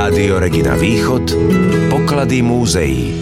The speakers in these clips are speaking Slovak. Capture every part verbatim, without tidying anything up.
Rádio Regina Východ, poklady múzeí.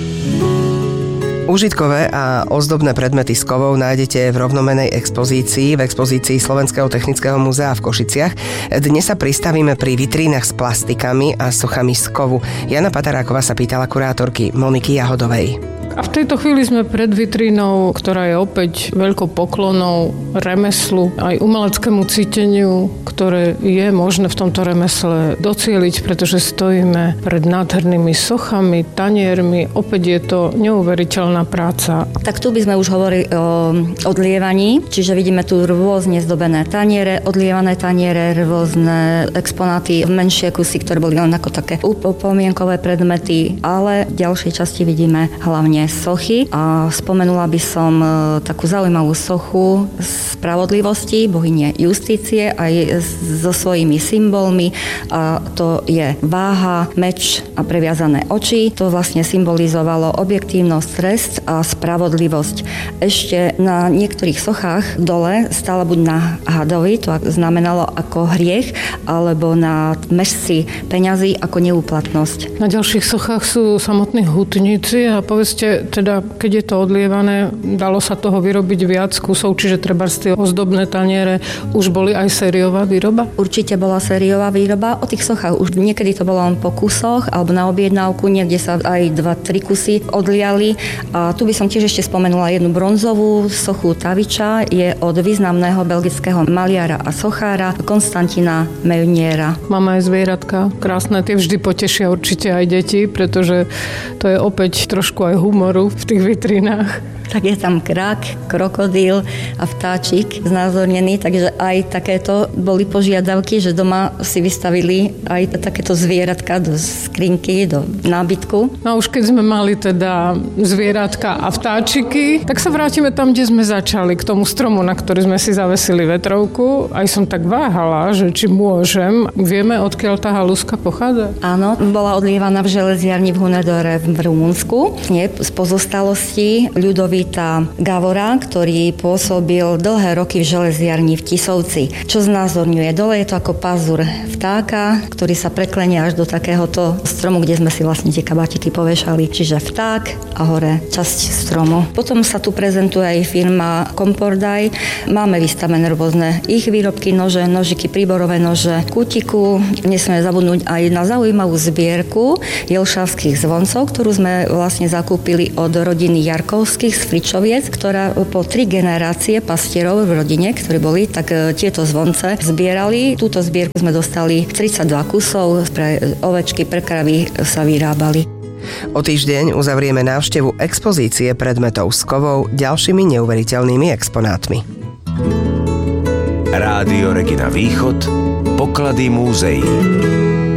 Užitkové a ozdobné predmety z kovov nájdete v rovnomennej expozícii v expozícii Slovenského technického múzea v Košiciach. Dnes sa pristavíme pri vitrínach s plastikami a sochami z kovu. Jana Pataráková sa pýtala kurátorky Moniky Jahodovej. A v tejto chvíli sme pred vitrínou, ktorá je opäť veľkou poklonou remeslu, aj umeleckému cíteniu, ktoré je možné v tomto remesle docieliť, pretože stojíme pred nádhernými sochami, taniermi. Opäť je to neuveriteľná práca. Tak tu by sme už hovorili o odlievaní, čiže vidíme tu rôzne zdobené taniere, odlievané taniere, rôzne exponáty, menšie kusy, ktoré boli len ako také upomienkové predmety, ale v ďalšej časti vidíme hlavne sochy a spomenula by som takú zaujímavú sochu spravodlivosti, bohyne Justície aj so svojimi symbolmi, a to je váha, meč a previazané oči. To vlastne symbolizovalo objektívnosť, trest a spravodlivosť. Ešte na niektorých sochách dole stála buď na hadovi, to znamenalo ako hriech, alebo na mešci peňazí ako neúplatnosť. Na ďalších sochách sú samotní hutníci a povedzte, teda keď je to odlievané, dalo sa toho vyrobiť viac kusov, čiže treba z tie ozdobné taniere už boli aj sériová výroba? Určite bola sériová výroba. O tých sochách už niekedy to bolo len po kusoch alebo na objednávku, niekde sa aj dva, tri kusy odliali. A tu by som tiež ešte spomenula jednu bronzovú sochu Taviča, je od významného belgického maliara a sochára Konstantina Meuniera. Máme aj zvieratka, krásne, tie vždy potešia určite aj deti, pretože to je opäť trošku aj humoru v tých vitrínach. Tak je tam krak, krokodíl a vtáčik znázornený, takže aj takéto boli požiadavky, že doma si vystavili aj takéto zvieratka do skrinky, do nábytku. No už keď sme mali teda zvieratka a vtáčiky, tak sa vrátime tam, kde sme začali, k tomu stromu, na ktorý sme si zavesili vetrovku. Aj som tak váhala, že či môžem. Vieme, odkiaľ tá haluska pochádza? Áno, bola odlievaná v železiarni v Hunedore v Rumunsku. Nie, z pozostalosti ľudový Gavora, ktorý pôsobil dlhé roky v železiarni v Tisovci. Čo znázorňuje? Dole je to ako pazur vtáka, ktorý sa preklenia až do takéhoto stromu, kde sme si vlastne tie kabátiky povešali. Čiže vták a hore časť stromu. Potom sa tu prezentuje aj firma Kompordaj. Máme vystavené rôzne ich výrobky, nože, nožiky, príborové nože, kútiku. Nesmieme zabudnúť aj na zaujímavú zbierku jelšavských zvoncov, ktorú sme vlastne zakúpili od rodiny Jarkovských z Fričoviec, ktorá po tri generácie pastierov v rodine, ktorí boli, tak tieto zvonce zbierali. Túto zbierku sme dostali tridsaťdva kusov, pre ovečky, pre kravy sa vyrábali. O týždeň uzavrieme návštevu expozície predmetov z kovov ďalšími neuveriteľnými exponátmi. Rádio Regina Východ, poklady múzeí.